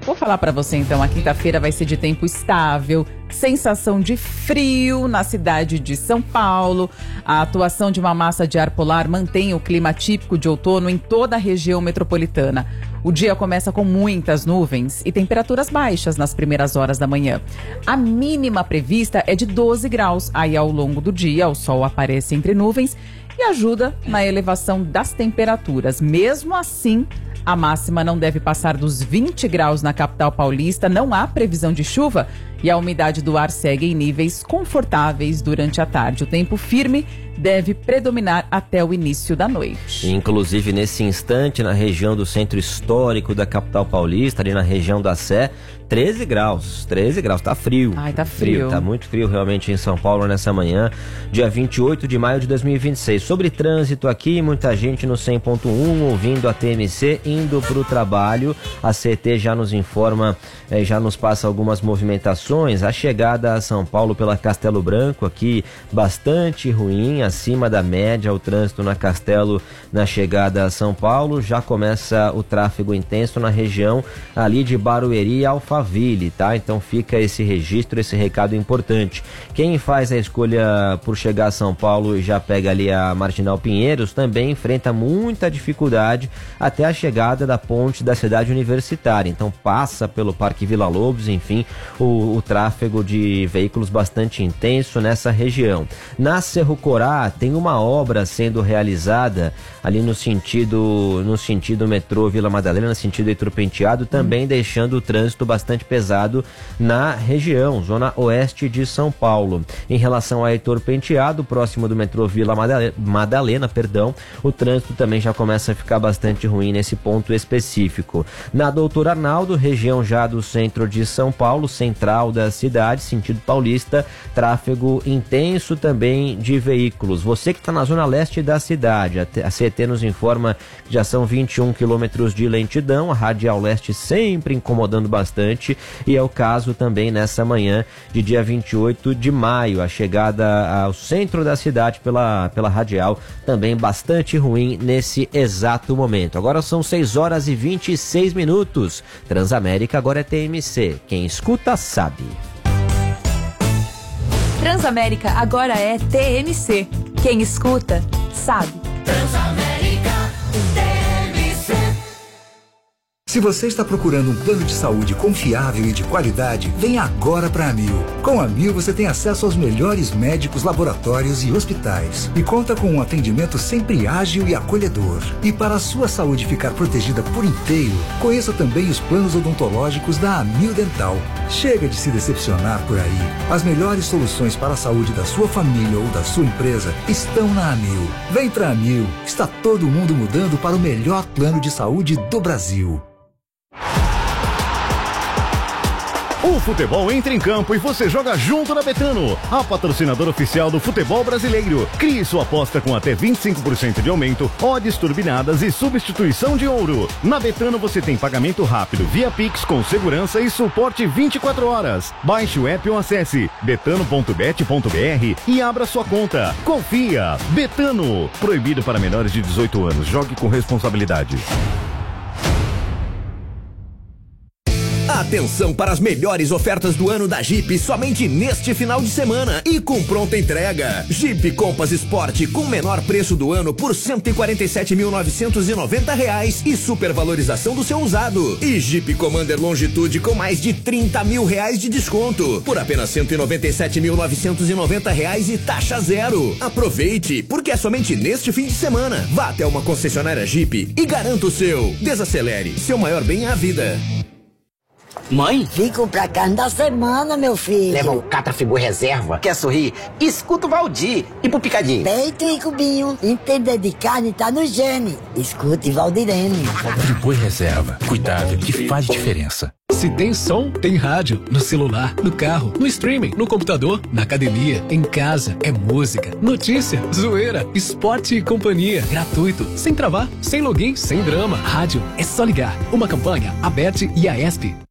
Vou falar para você então, a quinta-feira vai ser de tempo estável, sensação de frio na cidade de São Paulo. A atuação de uma massa de ar polar mantém o clima típico de outono em toda a região metropolitana. O dia começa com muitas nuvens e temperaturas baixas nas primeiras horas da manhã. A mínima prevista é de 12 graus. Aí, ao longo do dia, o sol aparece entre nuvens e ajuda na elevação das temperaturas. Mesmo assim, a máxima não deve passar dos 20 graus na capital paulista, não há previsão de chuva e a umidade do ar segue em níveis confortáveis durante a tarde. O tempo firme deve predominar até o início da noite. Inclusive, nesse instante, na região do centro histórico da capital paulista, ali na região da Sé, 13 graus, tá frio. Ai, tá frio. Tá muito frio realmente em São Paulo nessa manhã, dia 28 de maio de 2026. Sobre trânsito aqui, muita gente no 100.1 ouvindo a TMC, indo para o trabalho. A CT já nos informa, já nos passa algumas movimentações. A chegada a São Paulo pela Castelo Branco aqui, bastante ruim, acima da média, o trânsito na Castelo na chegada a São Paulo. Já começa o tráfego intenso na região ali de Barueri e Alphaville, tá? Então fica esse registro, esse recado importante. Quem faz a escolha por chegar a São Paulo e já pega ali a Marginal Pinheiros também enfrenta muita dificuldade até a chegada da ponte da cidade universitária. Então passa pelo Parque Vila Lobos, enfim, o tráfego de veículos bastante intenso nessa região. Na Cerro Corá tem uma obra sendo realizada ali no sentido metrô Vila Madalena, no sentido Heitor Penteado, também deixando o trânsito bastante pesado na região, zona oeste de São Paulo. Em relação a Heitor Penteado, próximo do metrô Vila Madalena, o trânsito também já começa a ficar bastante ruim nesse ponto específico. Na Doutor Arnaldo, região já do centro de São Paulo, central da cidade, sentido paulista, tráfego intenso também de veículos. Você que está na zona leste da cidade, a CT nos informa que já são 21 quilômetros de lentidão, a Radial Leste sempre incomodando bastante, e é o caso também nessa manhã de dia 28 de maio, a chegada ao centro da cidade pela Radial, também bastante ruim nesse exato momento. Agora são 6 horas e 26 minutos. Transamérica agora é TMC. Quem escuta sabe. Transamérica agora é TMC. Quem escuta sabe. Transamérica TMC. Se você está procurando um plano de saúde confiável e de qualidade, venha agora para a Amil. Com a Amil você tem acesso aos melhores médicos, laboratórios e hospitais. E conta com um atendimento sempre ágil e acolhedor. E para a sua saúde ficar protegida por inteiro, conheça também os planos odontológicos da Amil Dental. Chega de se decepcionar por aí. As melhores soluções para a saúde da sua família ou da sua empresa estão na Amil. Vem pra Amil. Está todo mundo mudando para o melhor plano de saúde do Brasil. O futebol entra em campo e você joga junto na Betano, a patrocinadora oficial do futebol brasileiro. Crie sua aposta com até 25% de aumento, odds turbinadas e substituição de ouro. Na Betano você tem pagamento rápido via Pix com segurança e suporte 24 horas. Baixe o app ou acesse betano.bet.br e abra sua conta. Confia! Betano. Proibido para menores de 18 anos. Jogue com responsabilidade. Atenção para as melhores ofertas do ano da Jeep somente neste final de semana e com pronta entrega. Jeep Compass Sport com menor preço do ano por R$ 147.990 e supervalorização do seu usado. E Jeep Commander Longitude com mais de R$30 mil de desconto por apenas R$ 197.990 e taxa zero. Aproveite, porque é somente neste fim de semana. Vá até uma concessionária Jeep e garanta o seu. Desacelere, seu maior bem é a vida. Mãe? Fico pra carne da semana, meu filho. Leva um Catrafigor reserva. Quer sorrir? Escuta o Valdir. E pro picadinho? Peito e cubinho. Entender de carne tá no gene. Escute Valdirene. Friboi reserva. Cuidado que faz diferença. Se tem som, tem rádio. No celular, no carro, no streaming, no computador, na academia, em casa. É música, notícia, zoeira, esporte e companhia. Gratuito, sem travar, sem login, sem drama. Rádio é só ligar. Uma campanha, a Bet e a ESP.